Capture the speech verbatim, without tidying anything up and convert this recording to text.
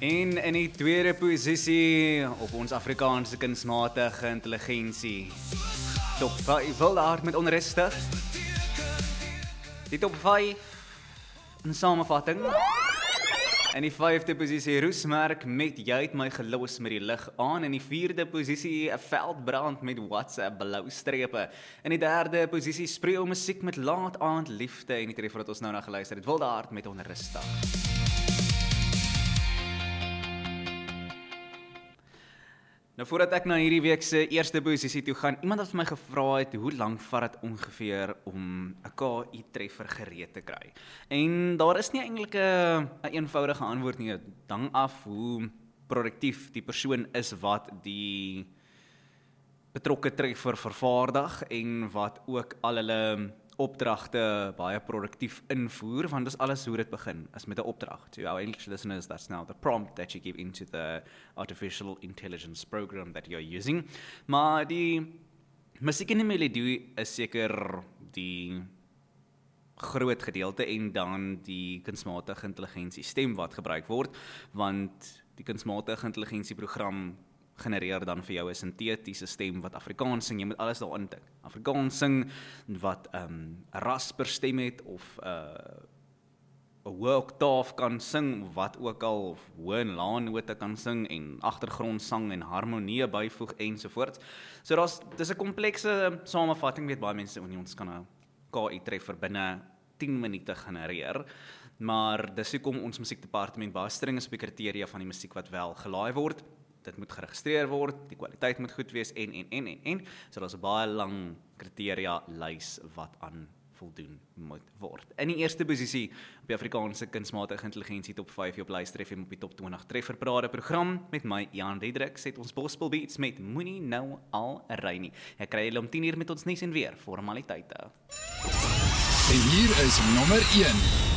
En in die tweede posisie op ons Afrikaanse kunsmatige intelligensie. Top vyf Wildaard met Onrustig. Die top vyf in samevatting. In die vyfde posisie Roesmerk met Jy het my gelos met die lig aan. In die vierde posisie 'n Veldbrand met WhatsApp blou strepe. In die derde posisie Spreeu musiek met Laat aand liefde. En die treffer wat ons nou na geluister het, Wildaard met Onrustig. Nou voordat ek na hierdie week se eerste posisie toe gaan, iemand het vir my gevra het hoe lank vat dit ongeveer om 'n K I-treffer gereed te kry. En daar is nie eintlik 'n eenvoudige antwoord nie. Dit hang af hoe produktief die persoon is wat die betrokke treffer vervaardig en wat ook al hulle opdragte baie produktief invoer, want dis alles hoe dit begin, is met 'n opdrag. To our English listeners, that's now the prompt that you give into the artificial intelligence program that you're using. Maar die musiek en die melodie is seker die groot gedeelte en dan die kunsmatige intelligensie stem wat gebruik word, want die kunsmatige intelligensieprogram genereer dan vir jou 'n sintetiese stem wat Afrikaans sing. Jy moet alles daarin tik. Afrikaans sing wat 'n um, rasper stem het of 'n uh, 'n hoë oktaaf kan sing, wat ook al, of hoë en lae note kan sing en agtergrondsang en harmonie byvoeg ensovoorts. So daar's dis 'n komplekse samevatting, weet baie mense, ons kan 'n K I-treffer binne tien minute genereer. Maar dis hoekom ons musiekdepartement baie streng is op die kriteria van die musiek wat wel gelaai word. Dit moet geregistreer word, die kwaliteit moet goed wees en en en en en. So daar's 'n baie lang kriteria lys wat aan voldoen moet word. In die eerste posisie op die Afrikaanse kunsmatige intelligensie top vyf op Luister F M op die top twintig trefferparade program met my Jan Diedriks het ons Gospel Beats met Moenie nou al ry nie. Ek kry julle om tien uur met ons nuus en weer formaliteite. En hier is nommer een.